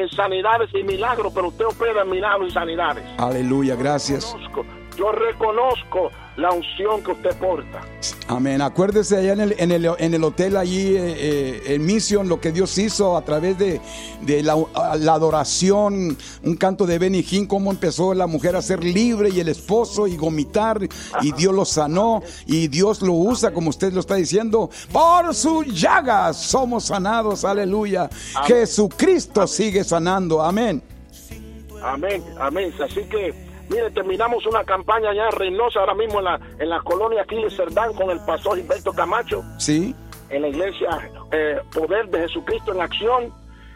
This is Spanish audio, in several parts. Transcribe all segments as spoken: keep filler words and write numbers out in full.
en sanidades y milagros, pero usted opera en milagros y sanidades. Aleluya, gracias. Yo reconozco, yo reconozco la unción que usted porta. Amén. Acuérdese allá en el, en el, en el hotel allí eh, eh, en Mission, lo que Dios hizo a través de, de la, la adoración, un canto de Benny Hinn, cómo empezó la mujer a ser libre y el esposo y vomitar, y Dios lo sanó, y Dios lo usa, como usted lo está diciendo, por sus llagas somos sanados. Aleluya. Amén. Jesucristo amén. Sigue sanando. Amén. Amén, amén. Así que mire, terminamos una campaña allá en Reynosa, ahora mismo en la, en la colonia Aquiles Cerdán, con el pastor Gilberto Camacho. Sí. En la iglesia eh, Poder de Jesucristo en Acción.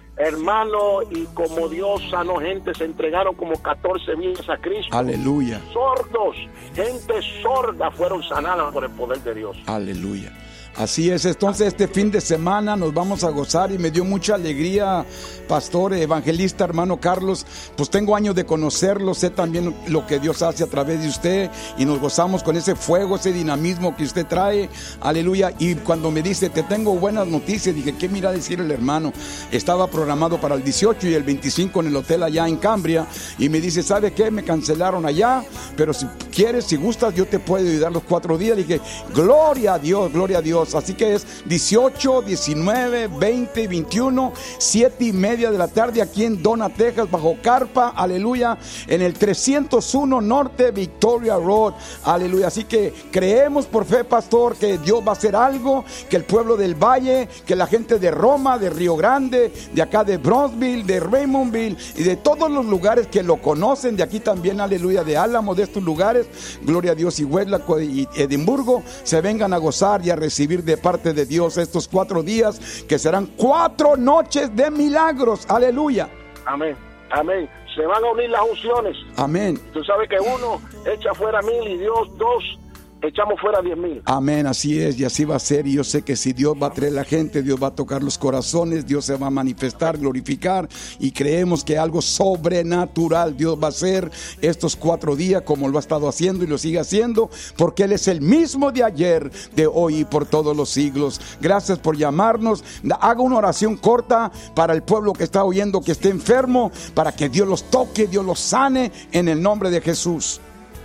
Hermano, y como Dios sanó gente, se entregaron como catorce vidas a Cristo. Aleluya. Sordos, gente sorda fueron sanadas por el poder de Dios. Aleluya. Así es, entonces este fin de semana nos vamos a gozar y me dio mucha alegría, pastor, evangelista, hermano Carlos, pues tengo años de conocerlo, sé también lo que Dios hace a través de usted y nos gozamos con ese fuego, ese dinamismo que usted trae, aleluya. Y cuando me dice, te tengo buenas noticias, dije, ¿qué me irá a decir el hermano? Estaba programado para el dieciocho y el veinticinco en el hotel allá en Cambria, y me dice, ¿sabe qué? Me cancelaron allá, pero si quieres, si gustas, yo te puedo ayudar los cuatro días. Dije, gloria a Dios, gloria a Dios. Así que es dieciocho, diecinueve, veinte y veintiuno, siete y media de la tarde aquí en Donna, Texas, bajo carpa, aleluya, en el trescientos uno Norte Victoria Road, aleluya. Así que creemos por fe, pastor, que Dios va a hacer algo, que el pueblo del Valle, que la gente de Roma, de Río Grande, de acá de Bronzeville, de Raymondville y de todos los lugares que lo conocen, de aquí también, aleluya, de Álamo, de estos lugares, gloria a Dios, y Westlack y Edimburgo, se vengan a gozar y a recibir de parte de Dios estos cuatro días que serán cuatro noches de milagros. Aleluya. Amén, amén. Se van a unir las unciones. Amén. Tú sabes que uno echa fuera mil y Dios dos, echamos fuera diez mil. Amén, así es, y así va a ser. Y yo sé que si Dios va a traer la gente, Dios va a tocar los corazones, Dios se va a manifestar, glorificar, y creemos que algo sobrenatural Dios va a hacer estos cuatro días, como lo ha estado haciendo y lo sigue haciendo, porque Él es el mismo de ayer, de hoy y por todos los siglos. Gracias por llamarnos. Haga una oración corta para el pueblo que está oyendo, que esté enfermo, para que Dios los toque, Dios los sane, en el nombre de Jesús.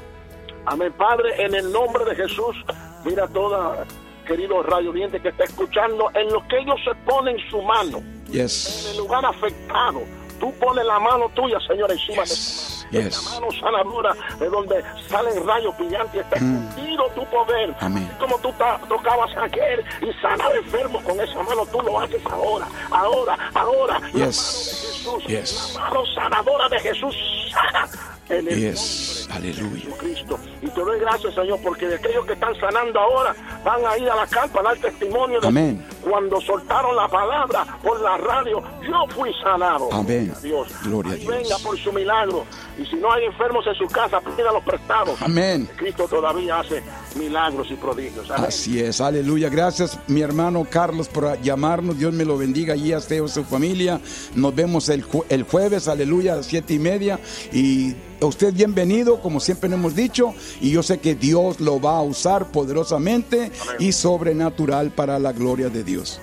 Amén, Padre, en el nombre de Jesús. Mira toda, querido radio oyente que está escuchando, en lo que ellos se ponen su mano, yes, en el lugar afectado, tú pones la mano tuya, Señor, encima yes, de yes, esta mano sanadora, de donde salen rayos brillantes, está escondido mm. tu poder. Amén. Como tú tocabas ayer y sanaba enfermos con esa mano, tú lo haces ahora, ahora, ahora. Yes. La mano de Jesús, yes, la mano sanadora de Jesús sana. En el yes, aleluya. Cristo. Y te doy gracias, Señor, porque de aquellos que están sanando ahora van a ir a la carpa a dar testimonio de amén. Cuando soltaron la palabra por la radio, yo fui sanado. Amén. Dios. Gloria a Dios. Venga por su milagro. Y si no hay enfermos en su casa, pídalos prestados. Amén. Cristo todavía hace milagros y prodigios. Amén. Así es, aleluya. Gracias, mi hermano Carlos, por llamarnos. Dios me lo bendiga allí a usted y a su familia. Nos vemos el, ju- el jueves, aleluya, a las siete y media. Y a usted bienvenido, como siempre le hemos dicho. Y yo sé que Dios lo va a usar poderosamente. Amén. Y sobrenatural para la gloria de Dios.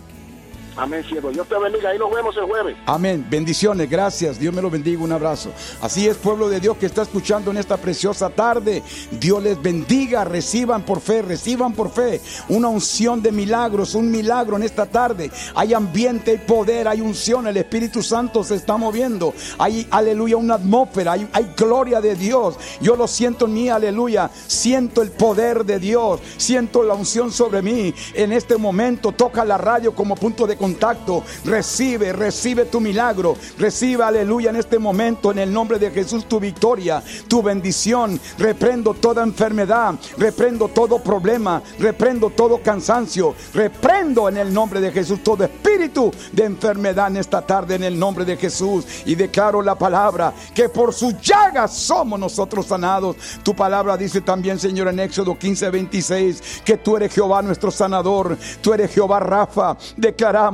Amén, cielo. Dios te bendiga. Ahí nos vemos el jueves. Amén. Bendiciones. Gracias. Dios me lo bendiga. Un abrazo. Así es, pueblo de Dios que está escuchando en esta preciosa tarde. Dios les bendiga. Reciban por fe. Reciban por fe una unción de milagros. Un milagro en esta tarde. Hay ambiente y poder. Hay unción. El Espíritu Santo se está moviendo. Hay, aleluya, una atmósfera. Hay, hay gloria de Dios. Yo lo siento en mí. Aleluya. Siento el poder de Dios. Siento la unción sobre mí. En este momento toca la radio como punto de contacto. Recibe, recibe tu milagro. Recibe, aleluya, en este momento, en el nombre de Jesús, tu victoria, tu bendición. Reprendo toda enfermedad, reprendo todo problema, reprendo todo cansancio, reprendo en el nombre de Jesús todo espíritu de enfermedad en esta tarde, en el nombre de Jesús. Y declaro la palabra que por sus llagas somos nosotros sanados. Tu palabra dice también, Señor, en Éxodo quince, veintiséis, que tú eres Jehová nuestro sanador, tú eres Jehová Rafa. Declaramos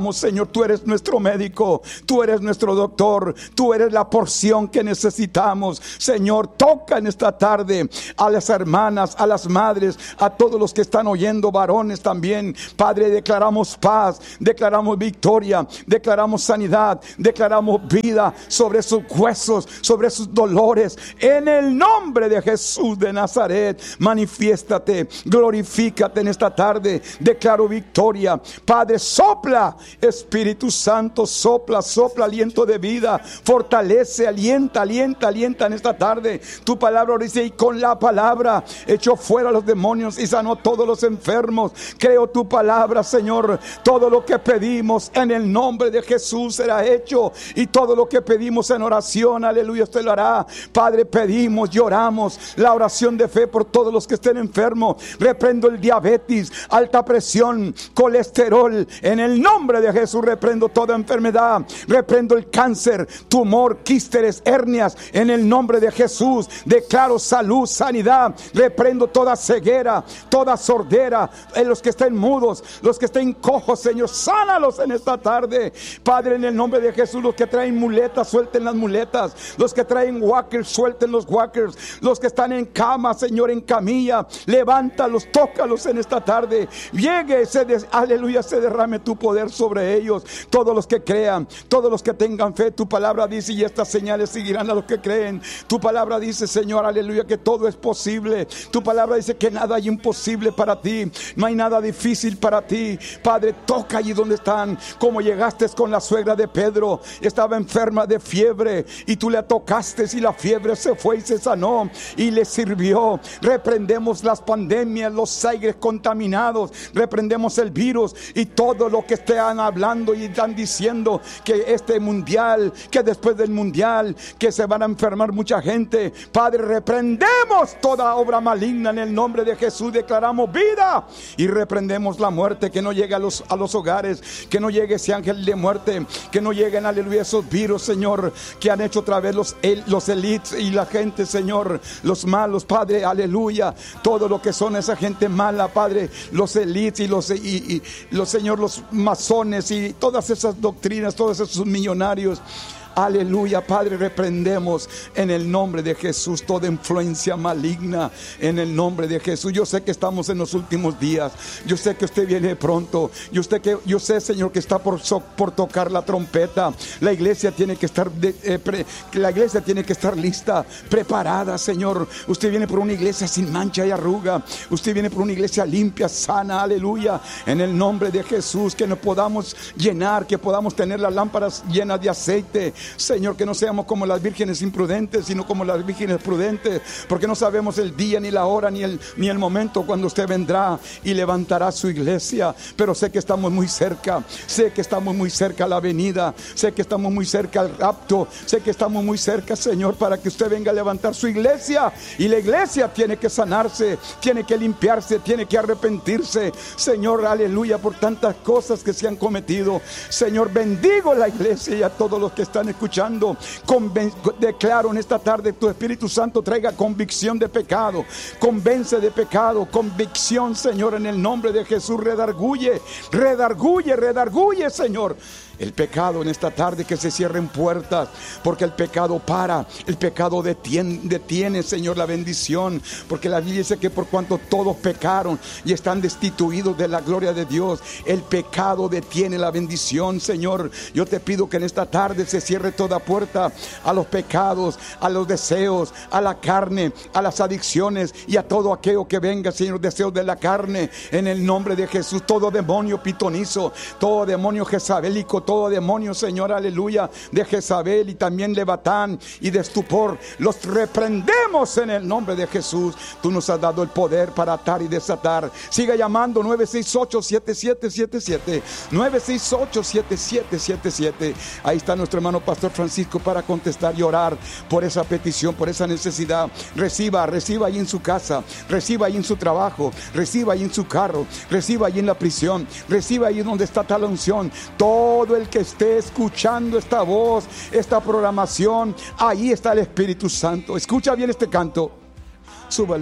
declaramos, Señor, tú eres nuestro médico, tú eres nuestro doctor, tú eres la porción que necesitamos. Señor, toca en esta tarde a las hermanas, a las madres, a todos los que están oyendo, varones también. Padre, declaramos paz, declaramos victoria, declaramos sanidad, declaramos vida sobre sus huesos, sobre sus dolores. En el nombre de Jesús de Nazaret, manifiéstate, glorifícate en esta tarde. Declaro victoria. Padre, sopla, Espíritu Santo, sopla, sopla aliento de vida, fortalece, alienta, alienta, alienta en esta tarde. Tu palabra dice: y con la palabra echó fuera a los demonios y sanó a todos los enfermos. Creo tu palabra, Señor. Todo lo que pedimos en el nombre de Jesús será hecho, y todo lo que pedimos en oración, aleluya, usted lo hará. Padre, pedimos, lloramos la oración de fe por todos los que estén enfermos. Reprendo el diabetes, alta presión, colesterol, en el nombre de Jesús. Reprendo toda enfermedad, reprendo el cáncer, tumor, quísteres, hernias, en el nombre de Jesús. Declaro salud, sanidad. Reprendo toda ceguera, toda sordera, en los que estén mudos, los que estén cojos, Señor, sánalos en esta tarde. Padre, en el nombre de Jesús, los que traen muletas, suelten las muletas. Los que traen walkers, suelten los walkers. Los que están en cama, Señor, en camilla, levántalos, tócalos en esta tarde. Llegue ese, des, aleluya, se derrame tu poder sobre ellos. Todos los que crean, todos los que tengan fe, tu palabra dice: y estas señales seguirán a los que creen. Tu palabra dice, Señor, aleluya, que todo es posible. Tu palabra dice que nada hay imposible para ti, no hay nada difícil para ti. Padre, toca allí donde están, como llegaste con la suegra de Pedro. Estaba enferma de fiebre y tú le tocaste y la fiebre se fue y se sanó y le sirvió. Reprendemos las pandemias, los aires contaminados, reprendemos el virus y todo lo que están hablando y están diciendo que este mundial, que después del mundial, que se van a enfermar mucha gente. Padre, reprendemos toda obra maligna en el nombre de Jesús. Declaramos vida y reprendemos la muerte, que no llegue a los, a los hogares, que no llegue ese ángel de muerte, que no lleguen, aleluya, esos virus, Señor, que han hecho otra vez los, el, los elites y la gente, Señor, los malos, Padre, aleluya, todo lo que son esa gente mala, Padre, los elites y los, y, y, los Señor, los masones y todas esas doctrinas, todos esos millonarios. Aleluya, Padre, reprendemos en el nombre de Jesús toda influencia maligna en el nombre de Jesús. Yo sé que estamos en los últimos días, yo sé que usted viene pronto, yo sé que yo sé, Señor, que está por, por tocar la trompeta. La iglesia tiene que estar de, eh, pre, la iglesia tiene que estar lista, preparada, Señor. Usted viene por una iglesia sin mancha y arruga, usted viene por una iglesia limpia, sana, aleluya, en el nombre de Jesús. Que nos podamos llenar, que podamos tener las lámparas llenas de aceite, Señor, que no seamos como las vírgenes imprudentes, sino como las vírgenes prudentes, porque no sabemos el día, ni la hora, ni el, ni el momento cuando usted vendrá y levantará su iglesia. Pero sé que estamos muy cerca, sé que estamos muy cerca a la venida, sé que estamos muy cerca al rapto, sé que estamos muy cerca, Señor, para que usted venga a levantar su iglesia. Y la iglesia tiene que sanarse, tiene que limpiarse, tiene que arrepentirse, Señor, aleluya, por tantas cosas que se han cometido. Señor, bendigo la iglesia y a todos los que están escuchando. Conven- declaro en esta tarde, tu Espíritu Santo traiga convicción de pecado, convence de pecado, convicción, Señor, en el nombre de Jesús. Redarguye, redarguye, redarguye, Señor, el pecado en esta tarde. Que se cierren puertas, porque el pecado para, el pecado detiene, detiene, Señor, la bendición, porque la Biblia dice que por cuanto todos pecaron y están destituidos de la gloria de Dios, el pecado detiene la bendición. Señor, yo te pido que en esta tarde se cierre toda puerta a los pecados, a los deseos, a la carne, a las adicciones y a todo aquello que venga, Señor, deseos de la carne, en el nombre de Jesús. Todo demonio pitonizo, todo demonio jezabélico, todo demonio, Señor, aleluya, de Jezabel y también de Batán y de estupor, los reprendemos en el nombre de Jesús. Tú nos has dado el poder para atar y desatar. Siga llamando nueve seis ocho, siete siete siete siete, nueve seis ocho, siete siete siete siete. Ahí está nuestro hermano Pastor Francisco para contestar y orar por esa petición, por esa necesidad. Reciba, reciba ahí en su casa, reciba ahí en su trabajo, reciba ahí en su carro, reciba ahí en la prisión, reciba ahí donde está tal unción. Todo el que esté escuchando esta voz, esta programación, ahí está el Espíritu Santo. Escucha bien este canto. Súbalo.